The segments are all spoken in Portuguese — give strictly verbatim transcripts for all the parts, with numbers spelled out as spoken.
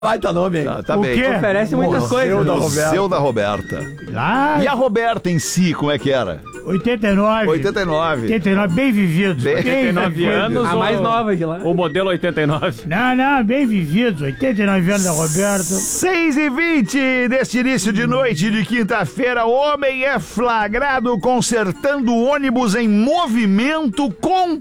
Vai, tá nome aí. Tá, tá O bem. quê? Oferece muitas Museu coisas. da Museu da Roberta. Lá, E a Roberta em si, como é que era? oitenta e nove. oitenta e nove. oitenta e nove, bem vividos. Bem- Bem oitenta e nove vividos. anos. A ou- mais nova de lá. O modelo oitenta e nove. Não, não, bem vividos. oitenta e nove anos da Roberta. seis e vinte deste início de noite de quinta-feira, homem é flagrado consertando ônibus em movimento com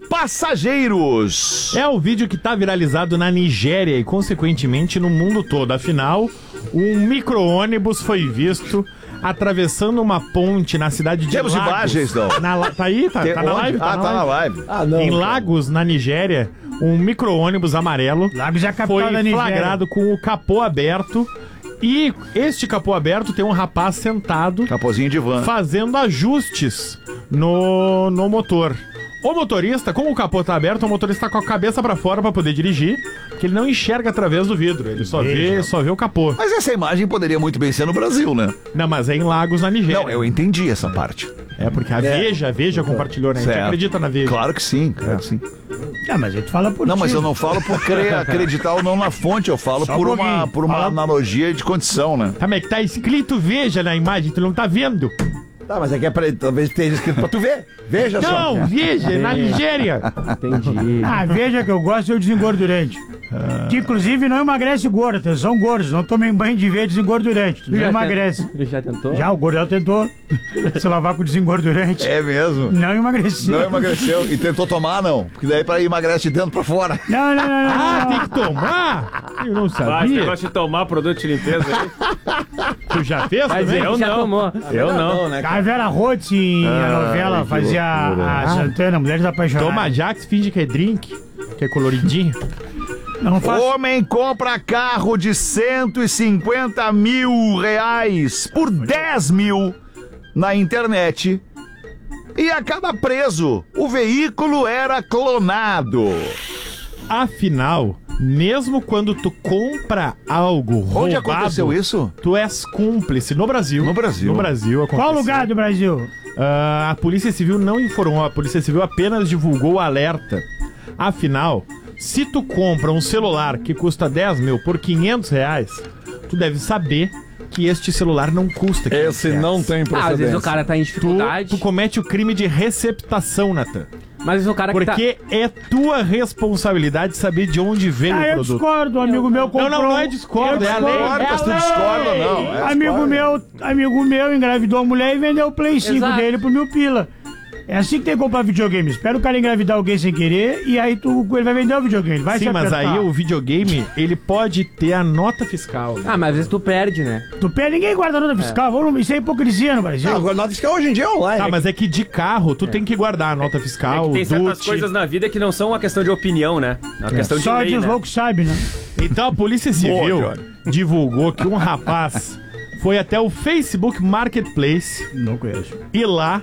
passageiros. É o vídeo que tá viralizado na Nigéria e, consequentemente, no mundo todo. Afinal, um micro-ônibus foi visto atravessando uma ponte na cidade de Temos Lagos. imagens, não? Na la- tá aí? Tá, Tem tá na onde? live? Ah, tá na live. Ah, não. Em cara. Lagos, na Nigéria, um micro-ônibus amarelo Lagos é a capital foi da Nigéria. flagrado com o capô aberto. E este capô aberto tem um rapaz sentado Capozinho de van. fazendo ajustes no, no motor. O motorista, como o capô tá aberto, o motorista tá com a cabeça pra fora pra poder dirigir, porque ele não enxerga através do vidro, ele só vê, só vê o capô. Mas essa imagem poderia muito bem ser no Brasil, né? Não, mas é em Lagos, na Nigéria. Não, eu entendi essa parte. É porque a Veja, a Veja compartilhou, né? A gente Certo. acredita na Veja. Claro que sim, claro que sim. Ah, mas ele fala por Não, ti. mas eu não falo por crer, acreditar ou não na fonte, eu falo Só por um uma, pouquinho. por uma Fala- analogia de condição, né? Ah, mas que tá escrito Veja na imagem, tu não tá vendo? Tá, mas é que é pra, talvez esteja escrito pra tu ver. Veja só. Não, Veja, na Nigéria. Entendi. Ah, veja que eu gosto é o desengordurante. Que inclusive não emagrece gordo, atenção gordos, não tomem banho de ver desengordurante, tu não emagrece. Ele já tentou? Já o gordão tentou se lavar com desengordurante, É mesmo. não emagreceu. Não emagreceu. E tentou tomar, não. Porque daí para emagrece de dentro pra fora. Não, não, não, não, Ah, não. tem que tomar? Eu não Vai, esse sabia. negócio de tomar produto de limpeza aí. Tu já fez Mas também? ele Eu já não. tomou. Eu não. né, A cara? Vera Roth, em a novela, fazia a, a Santana, Mulheres Apaixonadas. Toma Jax, finge que é drink, que é coloridinho. Não faz... Homem compra carro de cento e cinquenta mil reais por dez mil na internet e acaba preso. O veículo era clonado. Afinal, mesmo quando tu compra algo roubado... Onde aconteceu isso? Tu és cúmplice no Brasil. No Brasil. No Brasil aconteceu. Qual lugar do Brasil? Ah, a Polícia Civil não informou, a Polícia Civil apenas divulgou o alerta. Afinal, se tu compra um celular que custa dez mil por quinhentos reais, tu deve saber que este celular não custa quinhentos Esse reais. não tem Ah, às procedência. vezes o cara tá em Tu, dificuldade. tu comete o crime de receptação, Natan. Mas o cara que tá... Porque é tua responsabilidade saber de onde vem Ah, o eu produto. discordo, um amigo meu comprou... não, não é discordo, Eu é a lei. discordo. Mas tu discorda ou não? É, Amigo meu, amigo meu engravidou a mulher e vendeu o Play cinco Exato. dele por mil pila. É assim que tem que comprar videogame. Espera o cara engravidar alguém sem querer e aí tu, ele vai vender o videogame. Ele vai Sim, se mas apertar. aí o videogame, ele pode ter a nota fiscal. Ah, mas às vezes tu perde, né? Tu perde, ninguém guarda nota fiscal. Vamos, isso é hipocrisia no Brasil. Não, agora nota fiscal hoje em dia é online. Tá, né? mas é que de carro, É. tu tem que guardar a nota É fiscal, que tem certas D U T. coisas na vida que não são uma questão de opinião, né? É uma questão de Só lei, diz né? louco sabe, né? Então a Polícia Civil Boa, Johnny. divulgou que um rapaz foi até o Facebook Marketplace Não conheço. e lá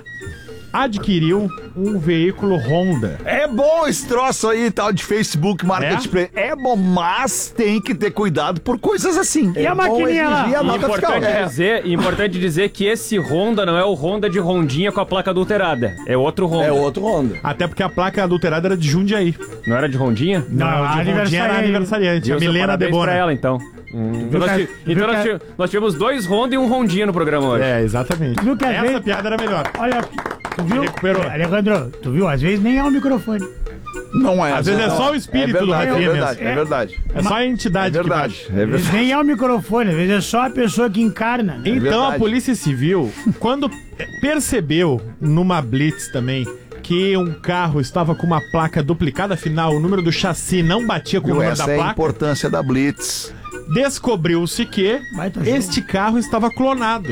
adquiriu um veículo Honda. É bom esse troço aí, tal de Facebook Marketplace. É? bom, mas tem que ter cuidado por coisas assim. E a Bom maquininha lá? exigir a E nota fiscal. importante, É. dizer, e importante dizer que esse Honda não é o Honda de Rondinha com a placa adulterada. É outro Honda. É outro Honda. Até porque a placa adulterada era de Jundiaí. Não era de Rondinha? Não, a de Rondinha era aniversariante. A Viu? Milena Parabéns pra Debona. ela, então. Hum, então nós, que- ti- viu então que nós, a- ti- nós tivemos dois Honda e um Rondinha no programa hoje. É, exatamente. Viu que às Essa vezes- piada era melhor. Olha, tu viu? Recuperou. Alejandro, tu viu? Às vezes nem é o microfone. Não é. Às vezes é não. só o espírito é do verdade, Rafinha É verdade, mesmo. é verdade. É só a É entidade que verdade. bate. É Às vezes verdade. nem é o microfone, às vezes é só a pessoa que encarna. né? Então verdade. a Polícia Civil, quando percebeu numa blitz também que um carro estava com uma placa duplicada, afinal o número do chassi não batia com o Viu? número Essa da é a placa, importância da Blitz. descobriu-se que Baita jogo. este carro estava clonado.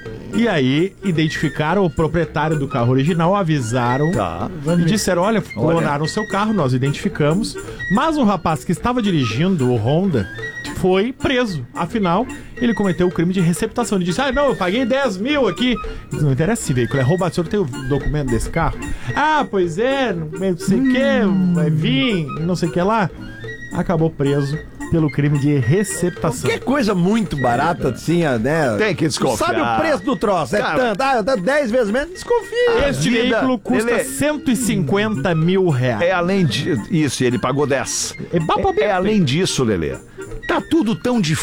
E aí, identificaram o proprietário do carro original, avisaram Tá. e disseram, olha, clonaram o seu carro, nós identificamos, mas o rapaz que estava dirigindo o Honda foi preso. Afinal, ele cometeu o crime de receptação. Ele disse, ah, não, eu paguei dez mil aqui. Ele disse, não interessa esse veículo, é roubado. O senhor tem o documento desse carro? Ah, pois é, não sei o que, vai vir, não sei o que lá. Acabou preso pelo crime de receptação. Que coisa muito barata, assim, né? Tem que desconfiar. Sabe o preço do troço? É Cara, tanto. Ah, dá dez vezes menos. Desconfia. Este vida, veículo custa Lelê. cento e cinquenta mil reais. É além de isso, ele pagou dez. É, bapa- É, é além disso, Lelê. Tá tudo tão difícil.